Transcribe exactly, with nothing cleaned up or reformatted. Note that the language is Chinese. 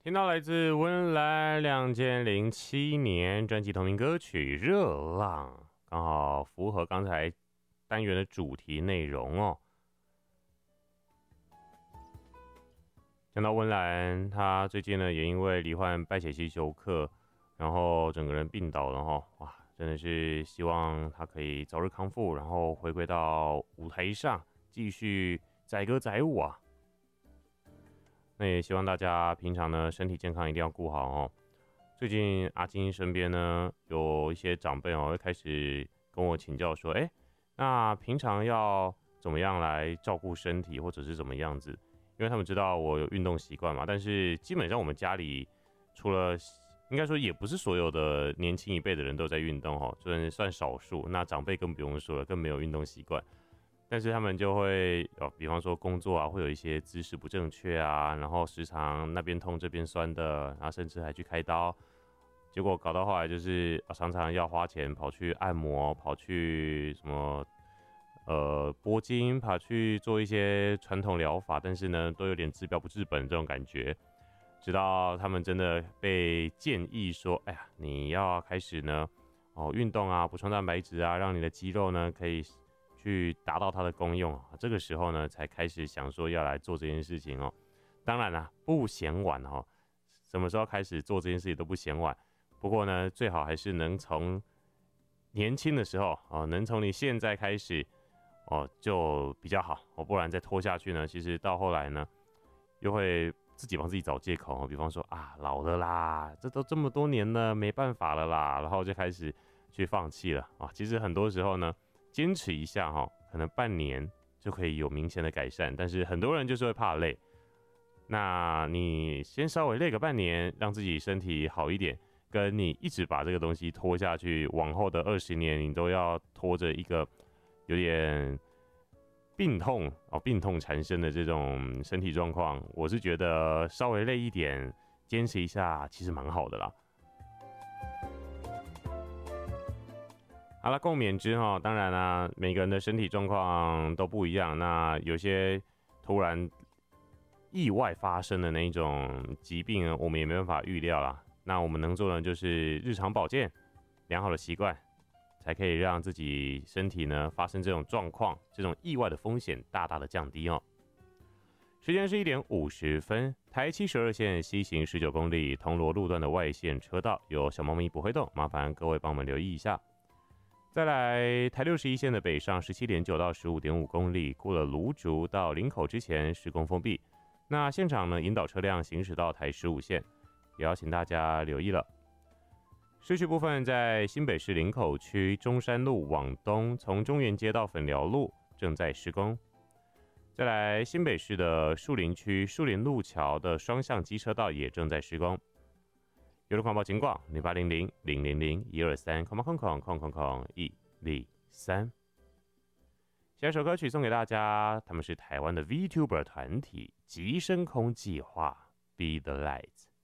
听到来自温岚两千零七年专辑同名歌曲《热浪》，刚好符合刚才单元的主题内容哦。讲到温岚，她最近呢也因为罹患败血性休克，然后整个人病倒了哈，哇，真的是希望她可以早日康复，然后回归到舞台上，继续载歌载舞啊。那也希望大家平常呢身体健康一定要顾好哦。最近阿金身边呢有一些长辈哦，会开始跟我请教说，哎，那平常要怎么样来照顾身体，或者是怎么样子？因为他们知道我有运动习惯嘛，但是基本上我们家里除了应该说也不是所有的年轻一辈的人都在运动哦，算算少数。那长辈更不用说了，更没有运动习惯。但是他们就会哦，比方说工作啊，会有一些姿势不正确啊，然后时常那边痛这边酸的，然后甚至还去开刀，结果搞到后来就是啊，常常要花钱跑去按摩，跑去什么呃拨筋，跑去做一些传统疗法，但是呢都有点治标不治本这种感觉。直到他们真的被建议说，哎呀，你要开始呢哦运动啊，补充蛋白质啊，让你的肌肉呢可以去达到它的功用，这个时候呢，才开始想说要来做这件事情哦。当然啦，不嫌晚哦，什么时候开始做这件事情都不嫌晚。不过呢，最好还是能从年轻的时候哦，能从你现在开始哦，就比较好哦。不然再拖下去呢，其实到后来呢，又会自己帮自己找借口哦。比方说啊，老了啦，这都这么多年了，没办法了啦，然后就开始去放弃了啊。其实很多时候呢，坚持一下哈，可能半年就可以有明显的改善，但是很多人就是会怕累。那你先稍微累个半年，让自己身体好一点，跟你一直把这个东西拖下去，往后的二十年你都要拖着一个有点病痛哦，病痛缠身的这种身体状况，我是觉得稍微累一点，坚持一下，其实蛮好的啦。好了，共勉之哈。当然啦，每个人的身体状况都不一样，那有些突然意外发生的那一种疾病呢，我们也没办法预料啦。那我们能做的就是日常保健，良好的习惯，才可以让自己身体呢发生这种状况，这种意外的风险大大的降低哦。时间是一点五十分，台七十二线西行十九公里，铜锣路段的外线车道有小猫咪不会动，麻烦各位帮我们留意一下。再来，台六十一线的北上十七点九到十五点五公里，过了芦竹到林口之前施工封闭。那现场呢，引导车辆行驶到台十五线，也要请大家留意了。市区部分在新北市林口区中山路往东，从中原街到粉寮路正在施工。再来，新北市的树林区树林路桥的双向机车道也正在施工。有的广播情况零八零零零零零一二三空空空空空空一零三。下一首歌曲送给大家，他们是台湾的 VTuber 团体极深空计划 Be the Light。